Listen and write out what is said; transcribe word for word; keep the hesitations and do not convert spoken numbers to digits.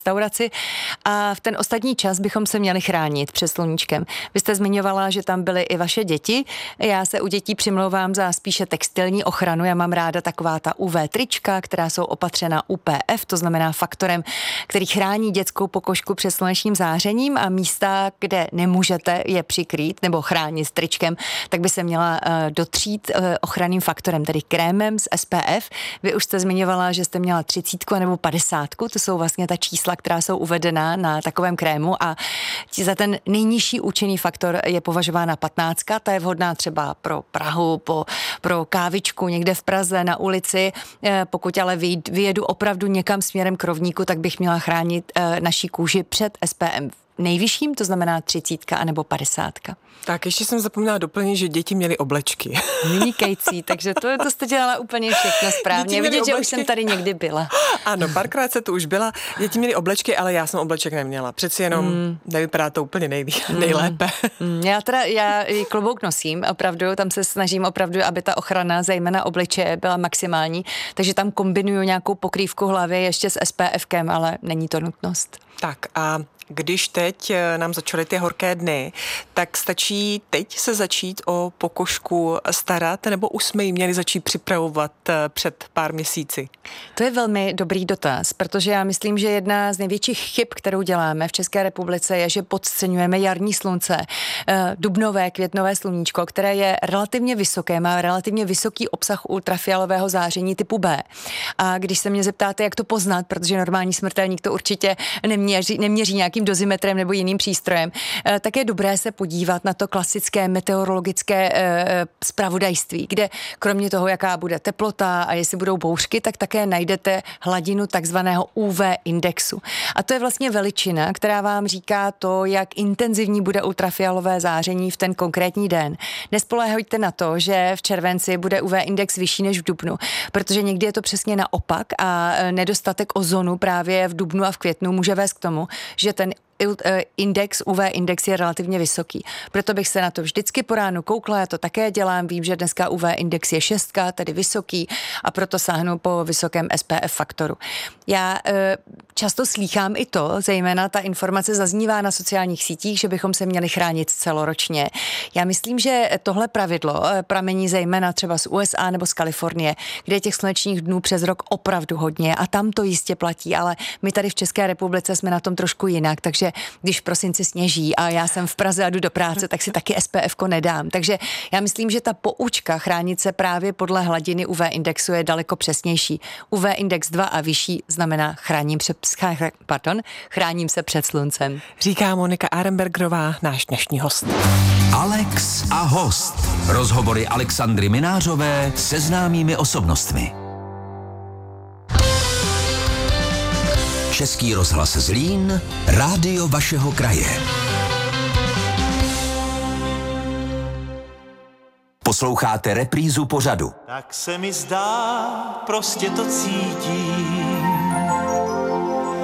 restauraci a v ten ostatní čas bychom se měli chránit před sluníčkem. Vy jste zmiňovala, že tam byly i vaše děti. Já se u dětí přimlouvám za spíše textilní ochranu. Já mám ráda taková ta U V trička, která jsou opatřena U P F, to znamená faktorem, který chrání dětskou pokožku před slunečním zářením, a místa, kde nemůžete je přikrýt nebo chránit tričkem, tak by se měla uh, dotřít uh, ochranným faktorem, tedy krémem z S P F. Vy už jste zmiňovala, že jste měla třicítku nebo padesátku, to jsou vlastně ta čísla, která jsou uvedena na takovém krému, a za ten nejnižší účinný faktor je považována patnáctka, ta je vhodná třeba pro Prahu, po, pro kávičku někde v Praze na ulici. Pokud ale vyjedu opravdu někam směrem k rovníku, tak bych měla chránit naší kůži před S P F nejvyšším, to znamená třicítka anebo padesátka. Tak ještě jsem zapomněla doplnit, že děti měly oblečky. Vynikající, takže to, to jste dělala úplně všechno správně. Vidět, že už jsem tady někdy byla. Ano, párkrát se tu už byla. Děti měly oblečky, ale já jsem obleček neměla. Přeci jenom mm. nevypadá to úplně nejlí, nejlépe. Mm. Já teda, já klobouk nosím, opravdu, tam se snažím opravdu, aby ta ochrana, zejména obličeje, byla maximální, takže tam kombinuju nějakou pokrývku hlavy ještě s SPFkem, ale není to nutnost. Tak a když teď nám začaly ty horké dny, tak stačí teď se začít o pokožku starat, nebo už jsme ji měli začít připravovat před pár měsíci? To je velmi dobrý dotaz, protože já myslím, že jedna z největších chyb, kterou děláme v České republice, je, že podceňujeme jarní slunce, dubnové, květnové sluníčko, které je relativně vysoké, má relativně vysoký obsah ultrafialového záření typu B. A když se mě zeptáte, jak to poznat, protože normální smrtelník to určitě neměří, neměří nějakým dozimetrem nebo jiným přístrojem, tak je dobré se podívat na to klasické meteorologické zpravodajství, kde kromě toho, jaká bude teplota a jestli budou bouřky, tak také najdete hladinu takzvaného U V indexu. A to je vlastně veličina, která vám říká to, jak intenzivní bude ultrafialové záření v ten konkrétní den. Nespoléhejte na to, že v červenci bude U V index vyšší než v dubnu, protože někdy je to přesně naopak a nedostatek ozonu právě v dubnu a v květnu může vést k tomu, že ten index, U V index je relativně vysoký. Proto bych se na to vždycky po ránu koukla, já to také dělám, vím, že dneska U V index je šestka, tedy vysoký, a proto sáhnu po vysokém S P F faktoru. Já e, často slýchám i to, zejména ta informace zaznívá na sociálních sítích, že bychom se měli chránit celoročně. Já myslím, že tohle pravidlo pramení zejména třeba z U S A nebo z Kalifornie, kde je těch slunečních dnů přes rok opravdu hodně a tam to jistě platí, ale my tady v České republice jsme na tom trošku jinak, takže když v prosinci sněží a já jsem v Praze a jdu do práce, tak si taky S P F ko nedám. Takže já myslím, že ta poučka chránit se právě podle hladiny U V indexu je daleko přesnější. U V index dva a vyšší znamená chráním se, pardon, chráním se před sluncem. Říká Monika Arenbergerová, náš dnešní host. Alex a host. Rozhovory Alexandry Minářové se známými osobnostmi. Český rozhlas Zlín, rádio vašeho kraje. Posloucháte reprízu pořadu. Tak se mi zdá, prostě to cítím.